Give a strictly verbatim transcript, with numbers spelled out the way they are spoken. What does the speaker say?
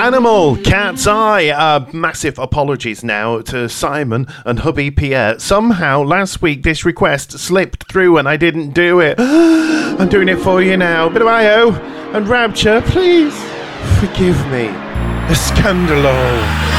Animal, Cat's Eye. Uh, massive apologies now to Simon and hubby Pierre. Somehow last week this request slipped through and I didn't do it. I'm doing it for you now. Bit of I O and Rapture, please forgive me. A scandalo.